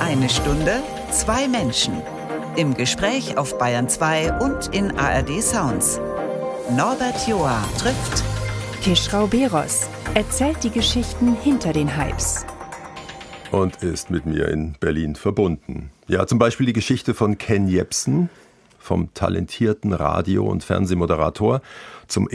Eine Stunde, zwei Menschen. Im Gespräch auf Bayern 2 und in ARD Sounds. Norbert Joa trifft Kischrau Beros, erzählt die Geschichten hinter den Hypes. Und ist mit mir in Berlin verbunden. Ja, zum Beispiel die Geschichte von Ken Jebsen, vom talentierten Radio- und Fernsehmoderator zum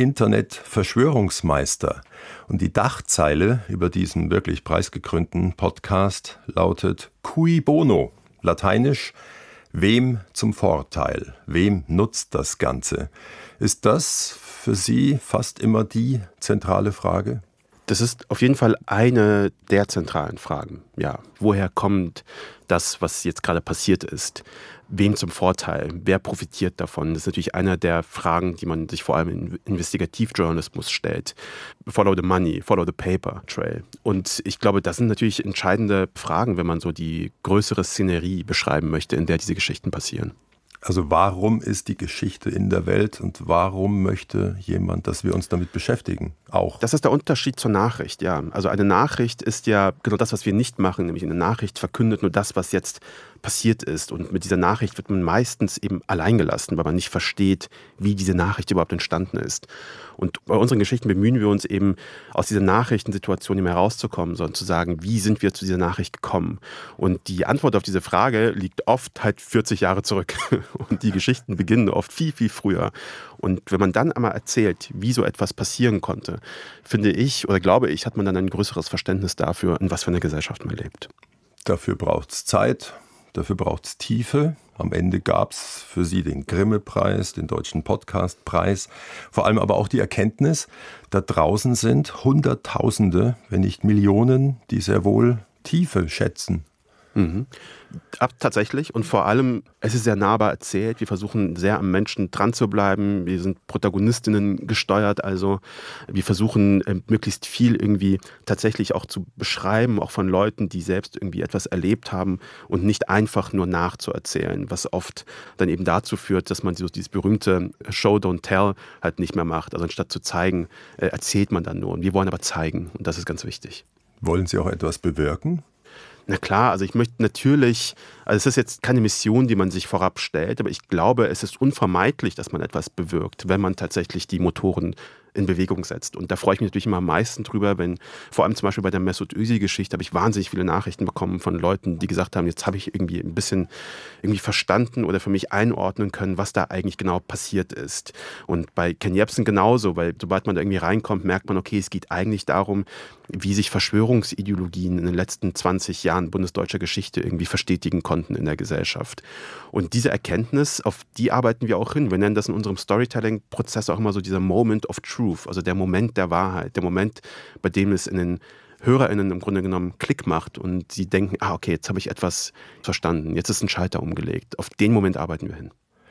Internet-Verschwörungsmeister. Und die Dachzeile über diesen wirklich preisgekrönten Podcast lautet Cui bono, lateinisch: Wem zum Vorteil? Wem nutzt das Ganze? Ist das für Sie fast immer die zentrale Frage? Das ist auf jeden Fall eine der zentralen Fragen. Ja, woher kommt das, was jetzt gerade passiert ist? Wem zum Vorteil? Wer profitiert davon? Das ist natürlich eine der Fragen, die man sich vor allem im Investigativjournalismus stellt. Follow the money, follow the paper trail. Und ich glaube, das sind natürlich entscheidende Fragen, wenn man so die größere Szenerie beschreiben möchte, in der diese Geschichten passieren. Also warum ist die Geschichte in der Welt und warum möchte jemand, dass wir uns damit beschäftigen? Auch. Das ist der Unterschied zur Nachricht, ja. Also eine Nachricht ist ja genau das, was wir nicht machen, nämlich eine Nachricht verkündet nur das, was jetzt passiert ist. Und mit dieser Nachricht wird man meistens eben allein gelassen, weil man nicht versteht, wie diese Nachricht überhaupt entstanden ist. Und bei unseren Geschichten bemühen wir uns eben, aus dieser Nachrichtensituation eben herauszukommen, sondern zu sagen, wie sind wir zu dieser Nachricht gekommen? Und die Antwort auf diese Frage liegt oft halt 40 Jahre zurück. Und die Geschichten beginnen oft viel, viel früher. Und wenn man dann einmal erzählt, wie so etwas passieren konnte, finde ich oder glaube ich, hat man dann ein größeres Verständnis dafür, in was für einer Gesellschaft man lebt. Dafür braucht es Zeit. Dafür braucht es Tiefe. Am Ende gab es für Sie den Grimme-Preis, den Deutschen Podcast-Preis. Vor allem aber auch die Erkenntnis, da draußen sind Hunderttausende, wenn nicht Millionen, die sehr wohl Tiefe schätzen. Mhm. Tatsächlich, und vor allem, es ist sehr nahbar erzählt. Wir versuchen sehr am Menschen dran zu bleiben. Wir sind Protagonistinnen gesteuert, also wir versuchen möglichst viel irgendwie tatsächlich auch zu beschreiben, auch von Leuten, die selbst irgendwie etwas erlebt haben und nicht einfach nur nachzuerzählen, was oft dann eben dazu führt, dass man so dieses berühmte Show, don't tell halt nicht mehr macht. Also anstatt zu zeigen, erzählt man dann nur. Und wir wollen aber zeigen, und das ist ganz wichtig. Wollen Sie auch etwas bewirken? Na klar, also ich möchte natürlich, also es ist jetzt keine Mission, die man sich vorab stellt, aber ich glaube, es ist unvermeidlich, dass man etwas bewirkt, wenn man tatsächlich die Motoren in Bewegung setzt. Und da freue ich mich natürlich immer am meisten drüber, wenn, vor allem zum Beispiel bei der Mesut Özil-Geschichte, habe ich wahnsinnig viele Nachrichten bekommen von Leuten, die gesagt haben, jetzt habe ich irgendwie ein bisschen irgendwie verstanden oder für mich einordnen können, was da eigentlich genau passiert ist. Und bei Ken Jebsen genauso, weil sobald man da irgendwie reinkommt, merkt man, okay, es geht eigentlich darum, wie sich Verschwörungsideologien in den letzten 20 Jahren bundesdeutscher Geschichte irgendwie verstetigen konnten in der Gesellschaft. Und diese Erkenntnis, auf die arbeiten wir auch hin. Wir nennen das in unserem Storytelling-Prozess auch immer so dieser Moment of Truth, also der Moment der Wahrheit, der Moment, bei dem es in den HörerInnen im Grunde genommen Klick macht und sie denken, okay, jetzt habe ich etwas verstanden, jetzt ist ein Schalter umgelegt. Auf den Moment arbeiten wir hin.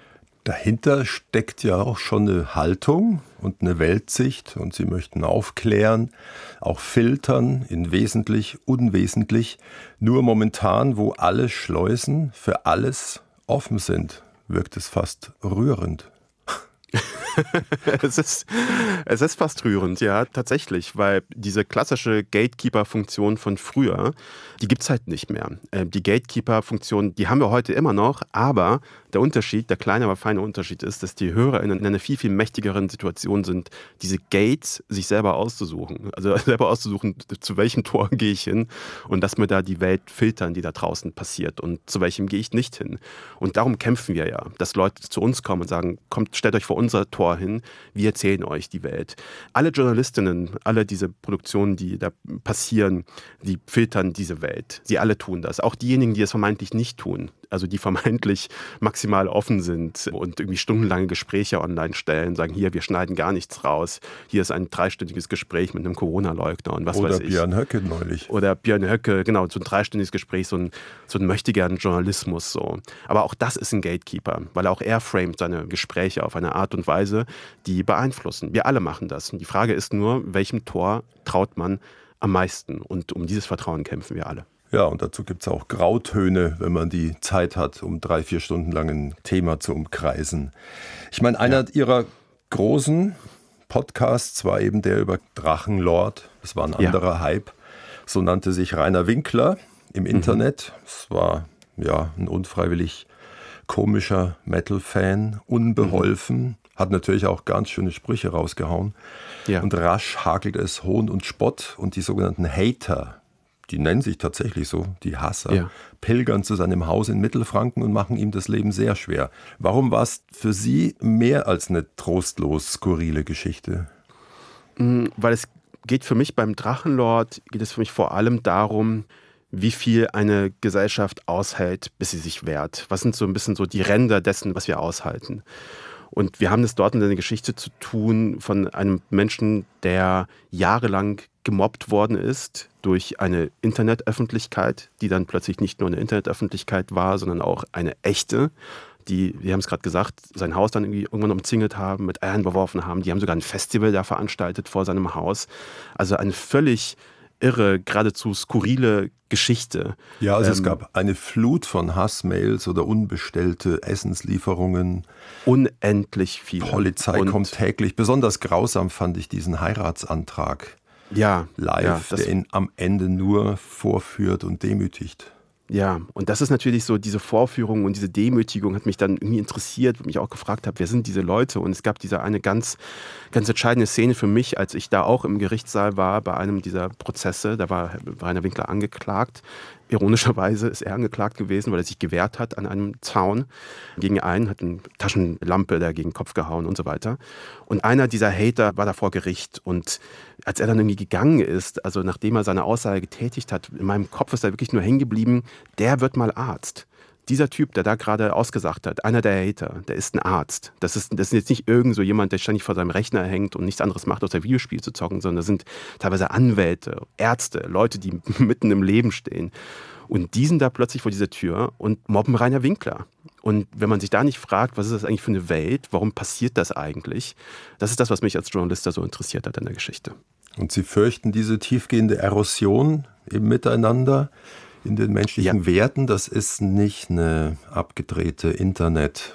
Dahinter steckt ja auch schon eine Haltung und eine Weltsicht und Sie möchten aufklären, auch filtern in wesentlich, unwesentlich. Nur momentan, wo alle Schleusen für alles offen sind, wirkt es fast rührend. Es ist fast rührend, ja, tatsächlich, weil diese klassische Gatekeeper-Funktion von früher, die gibt es halt nicht mehr. Die Gatekeeper-Funktion, die haben wir heute immer noch, aber der Unterschied, der kleine, aber feine Unterschied ist, dass die HörerInnen in einer viel, viel mächtigeren Situation sind, diese Gates sich selber auszusuchen. Also selber auszusuchen, zu welchem Tor gehe ich hin und dass mir da die Welt filtern, die da draußen passiert und zu welchem gehe ich nicht hin. Und darum kämpfen wir ja, dass Leute zu uns kommen und sagen, kommt, stellt euch vor unser Tor hin, wir erzählen euch die Welt. Alle Journalistinnen, alle diese Produktionen, die da passieren, die filtern diese Welt. Sie alle tun das. Auch diejenigen, die es vermeintlich nicht tun. Also die vermeintlich maximal offen sind und irgendwie stundenlange Gespräche online stellen, sagen, hier, wir schneiden gar nichts raus. Hier ist ein 3-stündiges Gespräch mit einem Corona-Leugner und was weiß ich. Oder Björn Höcke neulich. Oder Björn Höcke, genau, so ein 3-stündiges Gespräch, so ein möchtegern Journalismus. So. Aber auch das ist ein Gatekeeper, weil auch er framet seine Gespräche auf eine Art und Weise, die beeinflussen. Wir alle machen das. Und die Frage ist nur, welchem Tor traut man am meisten? Und um dieses Vertrauen kämpfen wir alle. Ja, und dazu gibt es auch Grautöne, wenn man die Zeit hat, um 3-4 Stunden lang ein Thema zu umkreisen. Ich meine, einer Ihrer großen Podcasts war eben der über Drachenlord. Das war ein anderer Hype. So nannte sich Rainer Winkler im Internet. Es war ein unfreiwillig komischer Metal-Fan, unbeholfen, hat natürlich auch ganz schöne Sprüche rausgehauen. Ja. Und rasch hagelt es Hohn und Spott und die sogenannten Hater, die nennen sich tatsächlich so, die Hasser, pilgern zu seinem Haus in Mittelfranken und machen ihm das Leben sehr schwer. Warum war es für Sie mehr als eine trostlos skurrile Geschichte? Weil es geht für mich beim Drachenlord, geht es für mich vor allem darum, wie viel eine Gesellschaft aushält, bis sie sich wehrt. Was sind so ein bisschen so die Ränder dessen, was wir aushalten? Und wir haben es dort mit einer Geschichte zu tun von einem Menschen, der jahrelang gemobbt worden ist durch eine Internetöffentlichkeit, die dann plötzlich nicht nur eine Internetöffentlichkeit war, sondern auch eine echte, die, wir haben es gerade gesagt, sein Haus dann irgendwie irgendwann umzingelt haben, mit Eiern beworfen haben. Die haben sogar ein Festival da veranstaltet vor seinem Haus. Also eine völlig irre, geradezu skurrile Geschichte. Ja, also es gab eine Flut von Hassmails oder unbestellte Essenslieferungen. Unendlich viele. Polizei kommt täglich. Besonders grausam fand ich diesen Heiratsantrag live, der ihn am Ende nur vorführt und demütigt. Ja, und das ist natürlich so, diese Vorführung und diese Demütigung hat mich dann irgendwie interessiert, weil ich mich auch gefragt habe, wer sind diese Leute? Und es gab diese eine ganz entscheidende Szene für mich, als ich da auch im Gerichtssaal war, bei einem dieser Prozesse, da war Rainer Winkler angeklagt. Ironischerweise ist er angeklagt gewesen, weil er sich gewehrt hat an einem Zaun gegen einen, hat eine Taschenlampe da gegen den Kopf gehauen und so weiter. Und einer dieser Hater war da vor Gericht und als er dann irgendwie gegangen ist, also nachdem er seine Aussage getätigt hat, in meinem Kopf ist da wirklich nur hängen geblieben, der wird mal Arzt. Dieser Typ, der da gerade ausgesagt hat, einer der Hater, der ist ein Arzt. Das ist jetzt nicht irgend so jemand, der ständig vor seinem Rechner hängt und nichts anderes macht, außer Videospiele zu zocken, sondern das sind teilweise Anwälte, Ärzte, Leute, die mitten im Leben stehen. Und die sind da plötzlich vor dieser Tür und mobben Rainer Winkler. Und wenn man sich da nicht fragt, was ist das eigentlich für eine Welt, warum passiert das eigentlich? Das ist das, was mich als Journalist da so interessiert hat an der Geschichte. Und Sie fürchten diese tiefgehende Erosion im Miteinander, in den menschlichen Werten, das ist nicht eine abgedrehte Internet-